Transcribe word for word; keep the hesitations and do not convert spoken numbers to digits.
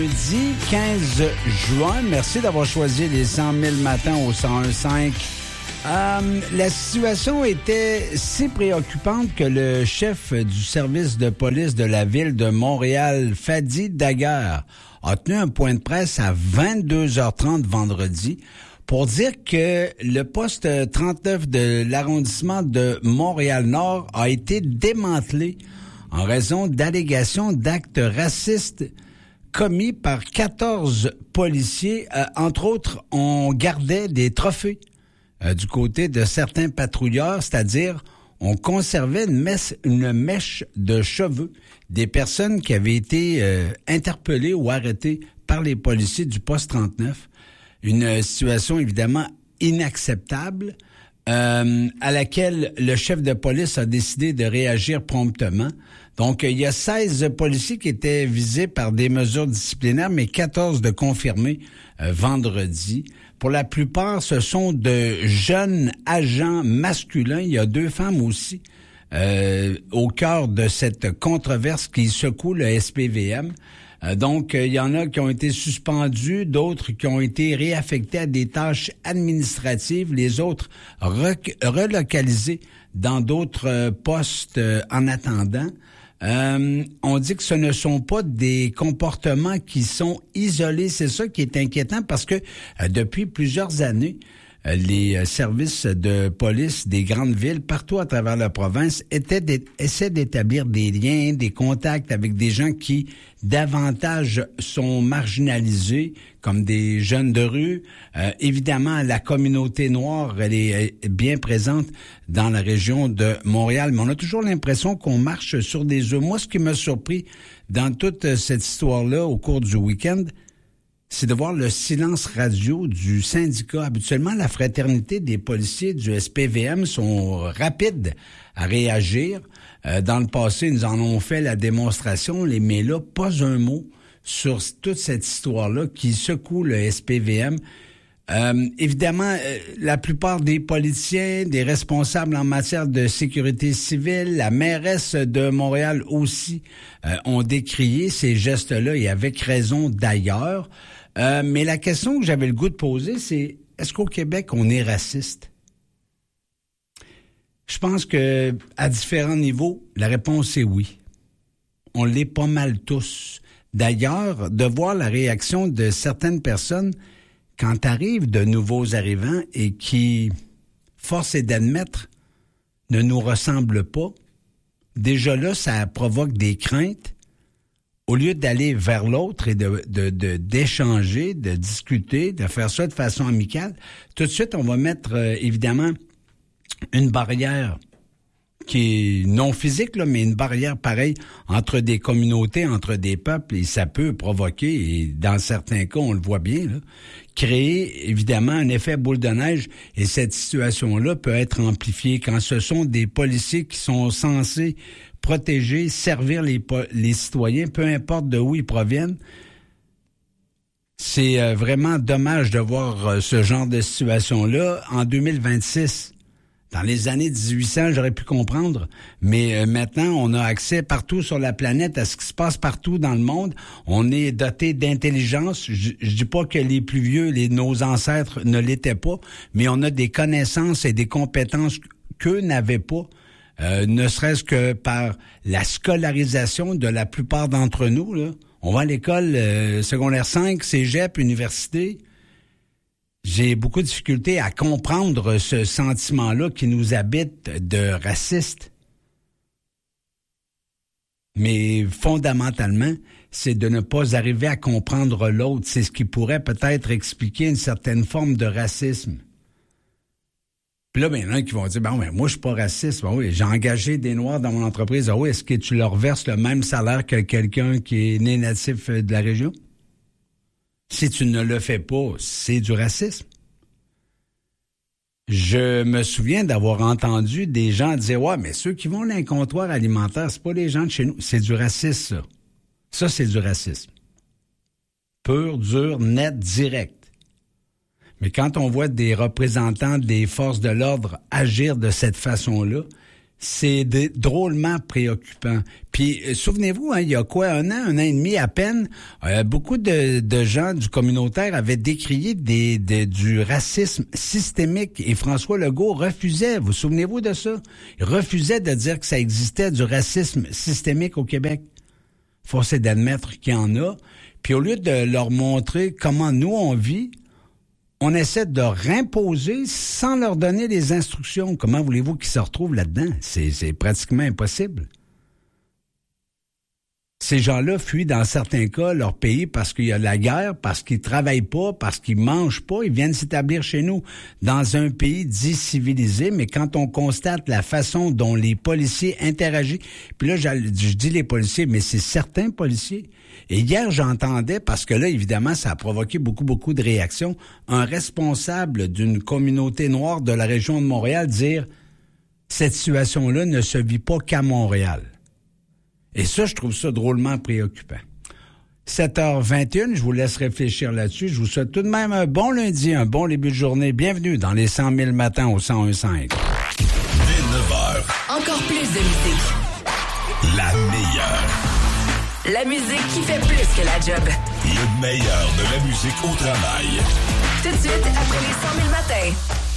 Jeudi quinze juin, merci d'avoir choisi les cent mille matins au cent un virgule cinq. Euh, la situation était si préoccupante que le chef du service de police de la ville de Montréal, Fadi Daguerre, a tenu un point de presse à vingt-deux heures trente vendredi pour dire que le poste trente-neuf de l'arrondissement de Montréal-Nord a été démantelé en raison d'allégations d'actes racistes commis par quatorze policiers. Euh, entre autres, on gardait des trophées euh, du côté de certains patrouilleurs, c'est-à-dire on conservait une, messe, une mèche de cheveux des personnes qui avaient été euh, interpellées ou arrêtées par les policiers du poste trente-neuf. Une situation évidemment inacceptable euh, à laquelle le chef de police a décidé de réagir promptement. Donc, il y a seize policiers qui étaient visés par des mesures disciplinaires, mais quatorze de confirmés euh, vendredi. Pour la plupart, ce sont de jeunes agents masculins. Il y a deux femmes aussi euh, au cœur de cette controverse qui secoue le S P V M. Euh, donc, il y en a qui ont été suspendus, d'autres qui ont été réaffectés à des tâches administratives, les autres re- relocalisés dans d'autres euh, postes euh, en attendant. Euh, on dit que ce ne sont pas des comportements qui sont isolés. C'est ça qui est inquiétant parce que euh, depuis plusieurs années, euh, les euh, services de police des grandes villes partout à travers la province étaient d'é- essaient d'établir des liens, des contacts avec des gens qui davantage sont marginalisés, comme des jeunes de rue. Euh, évidemment, la communauté noire, elle est bien présente dans la région de Montréal, mais on a toujours l'impression qu'on marche sur des œufs. Moi, ce qui m'a surpris dans toute cette histoire-là au cours du week-end, c'est de voir le silence radio du syndicat. Habituellement, la fraternité des policiers du S P V M sont rapides à réagir. Euh, dans le passé, ils nous en ont fait la démonstration, mais là, pas un mot sur toute cette histoire-là qui secoue le S P V M. Euh, évidemment, euh, la plupart des politiciens, des responsables en matière de sécurité civile, la mairesse de Montréal aussi, euh, ont décrié ces gestes-là et avec raison d'ailleurs. Euh, mais la question que j'avais le goût de poser, c'est est-ce qu'au Québec, on est raciste? Je pense que à différents niveaux, la réponse est oui. On l'est pas mal tous. D'ailleurs, de voir la réaction de certaines personnes quand arrivent de nouveaux arrivants et qui, force est d'admettre, ne nous ressemblent pas, déjà là, ça provoque des craintes. Au lieu d'aller vers l'autre et de, de, de, d'échanger, de discuter, de faire ça de façon amicale, tout de suite, on va mettre, euh, évidemment, une barrière qui est non physique, là, mais une barrière pareille entre des communautés, entre des peuples, et ça peut provoquer, et dans certains cas, on le voit bien, là, créer évidemment un effet boule de neige, et cette situation-là peut être amplifiée quand ce sont des policiers qui sont censés protéger, servir les, les citoyens, peu importe de où ils proviennent. C'est euh, vraiment dommage de voir euh, ce genre de situation-là en deux mille vingt-six. Dans les années dix-huit cents, j'aurais pu comprendre, mais euh, maintenant, on a accès partout sur la planète à ce qui se passe partout dans le monde. On est doté d'intelligence. Je, je dis pas que les plus vieux, les, nos ancêtres ne l'étaient pas, mais on a des connaissances et des compétences qu'eux n'avaient pas. Euh, ne serait-ce que par la scolarisation de la plupart d'entre nous, là. On va à l'école euh, secondaire cinq, cégep, université. J'ai beaucoup de difficulté à comprendre ce sentiment-là qui nous habite de raciste. Mais fondamentalement, c'est de ne pas arriver à comprendre l'autre. C'est ce qui pourrait peut-être expliquer une certaine forme de racisme. Puis là, ben, il y en a qui vont dire, bon, ben, moi, je suis pas raciste. Ben oui, j'ai engagé des Noirs dans mon entreprise. Ah oui, est-ce que tu leur verses le même salaire que quelqu'un qui est né natif de la région? Si tu ne le fais pas, c'est du racisme. Je me souviens d'avoir entendu des gens dire, ouais, mais ceux qui vont dans les comptoirs alimentaires, c'est pas les gens de chez nous. C'est du racisme, ça. Ça, c'est du racisme. Pur, dur, net, direct. Mais quand on voit des représentants des forces de l'ordre agir de cette façon-là, C'est de, drôlement préoccupant. Puis, euh, souvenez-vous, hein, il y a quoi, un an, un an et demi à peine, euh, beaucoup de, de gens du communautaire avaient décrié des, des, du racisme systémique et François Legault refusait, vous souvenez-vous de ça? Il refusait de dire que ça existait du racisme systémique au Québec. Force est d'admettre qu'il y en a. Puis au lieu de leur montrer comment nous on vit, on essaie de réimposer sans leur donner les instructions. Comment voulez-vous qu'ils se retrouvent là-dedans? C'est, c'est pratiquement impossible. Ces gens-là fuient dans certains cas leur pays parce qu'il y a la guerre, parce qu'ils travaillent pas, parce qu'ils mangent pas. Ils viennent s'établir chez nous dans un pays dit civilisé. Mais quand on constate la façon dont les policiers interagissent, puis là, je, je dis les policiers, mais c'est certains policiers. Et hier, j'entendais, parce que là, évidemment, ça a provoqué beaucoup, beaucoup de réactions, un responsable d'une communauté noire de la région de Montréal dire « Cette situation-là ne se vit pas qu'à Montréal ». Et ça, je trouve ça drôlement préoccupant. sept heures vingt et une, je vous laisse réfléchir là-dessus. Je vous souhaite tout de même un bon lundi, un bon début de journée. Bienvenue dans les cent mille matins au cent un virgule cinq. Dès neuf heures. Encore plus de musique. La meilleure. La musique qui fait plus que la job. Le meilleur de la musique au travail. Tout de suite, après les cent mille matins.